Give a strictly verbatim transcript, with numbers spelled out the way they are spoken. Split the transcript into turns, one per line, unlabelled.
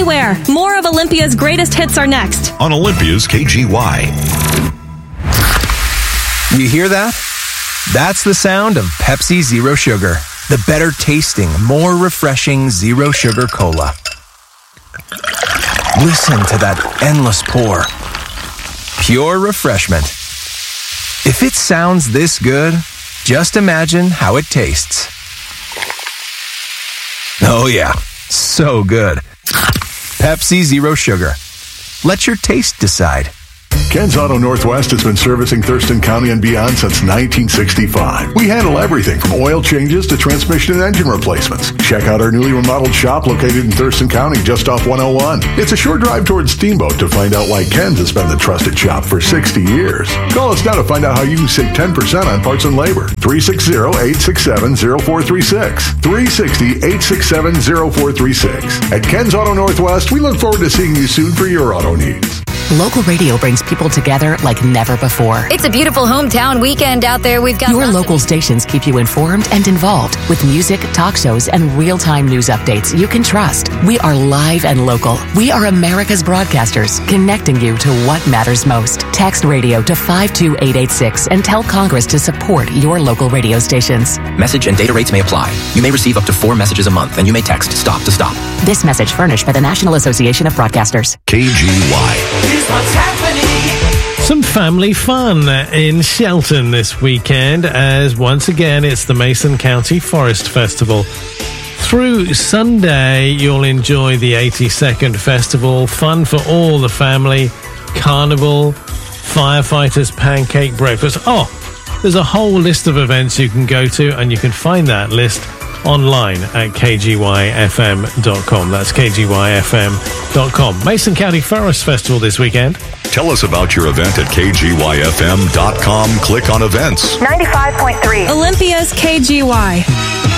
anywhere. More of Olympia's greatest hits are next.
On Olympia's K G Y.
You hear that? That's the sound of Pepsi Zero Sugar. The better tasting, more refreshing Zero Sugar Cola. Listen to that endless pour. Pure refreshment. If it sounds this good, just imagine how it tastes. Oh yeah, so good. Pepsi Zero Sugar. Let your taste decide.
Ken's Auto Northwest has been servicing Thurston County and beyond since nineteen sixty-five. We handle everything from oil changes to transmission and engine replacements. Check out our newly remodeled shop located in Thurston County just off one oh one. It's a short drive towards Steamboat to find out why Ken's has been the trusted shop for sixty years. Call us now to find out how you can save ten percent on parts and labor. three six zero, eight six seven, zero four three six. three six zero, eight six seven, zero four three six. At Ken's Auto Northwest, we look forward to seeing you soon for your auto needs.
Local radio brings people together like never before.
It's a beautiful hometown weekend out there. We've got
Your local stations keep you informed and involved with music, talk shows, and real-time news updates you can trust. We are live and local. We are America's broadcasters, connecting you to what matters most. Text radio to five two eight eight six and tell Congress to support your local radio stations.
Message and data rates may apply. You may receive up to four messages a month, and you may text STOP to STOP.
This message furnished by the National Association of Broadcasters.
K G Y.
What's happening?
Some family fun in Shelton this weekend, as once again it's the Mason County Forest Festival. Through Sunday, you'll enjoy the eighty-second festival, fun for all the family, carnival, firefighters, pancake breakfast. Oh, there's a whole list of events you can go to, and you can find that list online at k g y f m dot com. That's k g y f m dot com. Mason County Forest Festival this weekend.
Tell us about your event at k g y f m dot com. Click on events.
ninety-five point three. Olympia's K G Y.